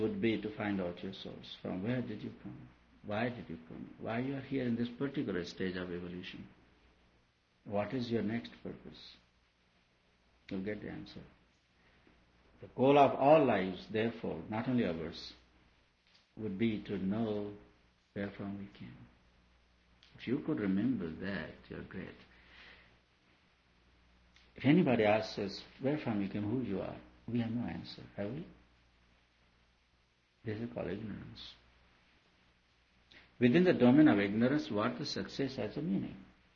would be to find out your source. From where did you come? Why did you come? Why you are here in this particular stage of evolution? What is your next purpose? You'll get the answer. The goal of all lives, therefore, not only ours, would be to know where from we came. If you could remember that, you're great. If anybody asks us where from you came, who you are, we have no answer, have we? This is called ignorance. Within the domain of ignorance, what the success has a meaning.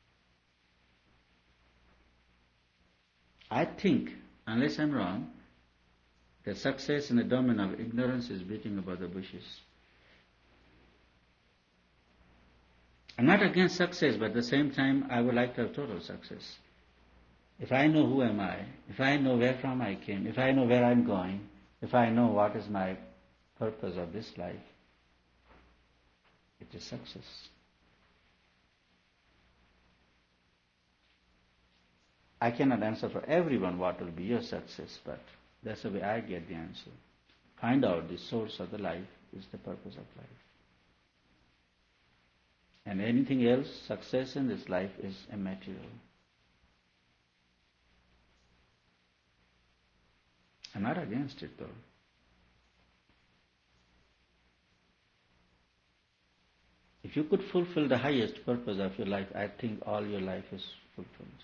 I think, unless I'm wrong, that success in the domain of ignorance is beating about the bushes. I'm not against success, but at the same time, I would like to have total success. If I know who am I, if I know where from I came, if I know where I'm going, if I know what is my purpose of this life, it is success. I cannot answer for everyone what will be your success, but that's the way I get the answer. Find out the source of the life is the purpose of life. And anything else, success in this life is immaterial. I'm not against it though. If you could fulfill the highest purpose of your life, I think all your life is fulfilled.